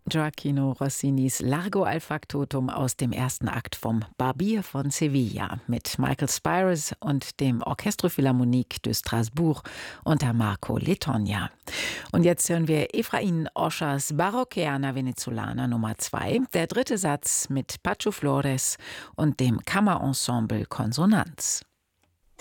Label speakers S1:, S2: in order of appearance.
S1: Gioacchino Rossinis Largo al Factotum aus dem ersten Akt vom Barbier von Sevilla mit Michael Spyros und dem Orchestre Philharmonique de Strasbourg unter Marco Letogna. Und jetzt hören wir Efraín Oshas Barockeana Venezolana Nummer 2, der dritte Satz mit Pacho Flores und dem Kammerensemble Konsonanz.